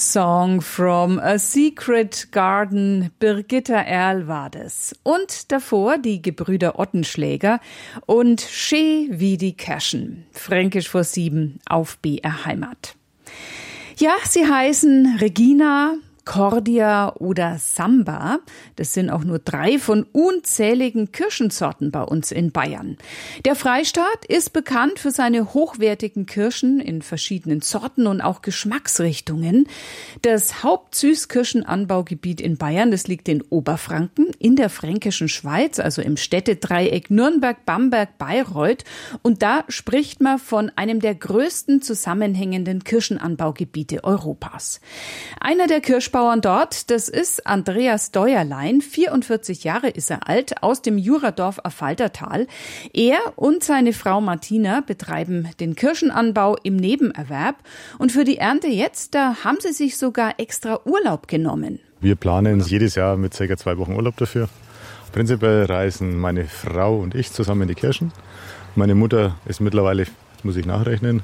Song from a Secret Garden, Birgitta Erl war das. Und davor die Gebrüder Ottenschläger und Schee wie die Kerschen. Fränkisch vor 7 auf BR Heimat. Ja, sie heißen Regina, Cordia oder Samba. Das sind auch nur 3 von unzähligen Kirschensorten bei uns in Bayern. Der Freistaat ist bekannt für seine hochwertigen Kirschen in verschiedenen Sorten und auch Geschmacksrichtungen. Das Hauptsüßkirschenanbaugebiet in Bayern, das liegt in Oberfranken, in der Fränkischen Schweiz, also im Städtedreieck Nürnberg, Bamberg, Bayreuth. Und da spricht man von einem der größten zusammenhängenden Kirschenanbaugebiete Europas. Einer der Kirschbauern dort, das ist Andreas Deuerlein, 44 Jahre ist er alt, aus dem Juradorf Affaltertal. Er und seine Frau Martina betreiben den Kirschenanbau im Nebenerwerb und für die Ernte jetzt, da haben sie sich sogar extra Urlaub genommen. Wir planen jedes Jahr mit ca. 2 Wochen Urlaub dafür. Prinzipiell reisen meine Frau und ich zusammen in die Kirschen. Meine Mutter ist mittlerweile, muss ich nachrechnen,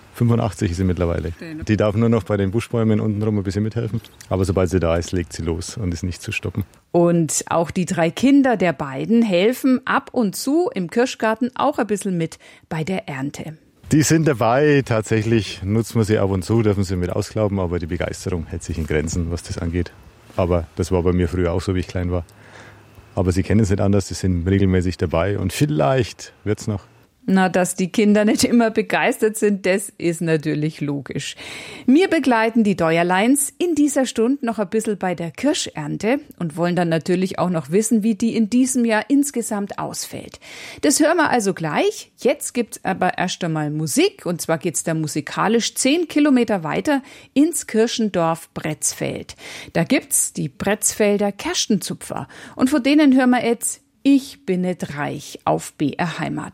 85 ist sie mittlerweile. Die darf nur noch bei den Buschbäumen untenrum ein bisschen mithelfen. Aber sobald sie da ist, legt sie los und ist nicht zu stoppen. Und auch die 3 Kinder der beiden helfen ab und zu im Kirschgarten auch ein bisschen mit bei der Ernte. Die sind dabei. Tatsächlich nutzen wir sie ab und zu, dürfen sie mit ausklauben. Aber die Begeisterung hält sich in Grenzen, was das angeht. Aber das war bei mir früher auch so, wie ich klein war. Aber sie kennen es nicht anders, sie sind regelmäßig dabei. Und vielleicht wird's noch. Na, dass die Kinder nicht immer begeistert sind, das ist natürlich logisch. Wir begleiten die Deuerleins in dieser Stunde noch ein bisschen bei der Kirschernte und wollen dann natürlich auch noch wissen, wie die in diesem Jahr insgesamt ausfällt. Das hören wir also gleich. Jetzt gibt's aber erst einmal Musik und zwar geht's da musikalisch 10 Kilometer weiter ins Kirschendorf Bretzfeld. Da gibt's die Bretzfelder Kerstenzupfer und von denen hören wir jetzt Ich bin nicht reich auf BR Heimat.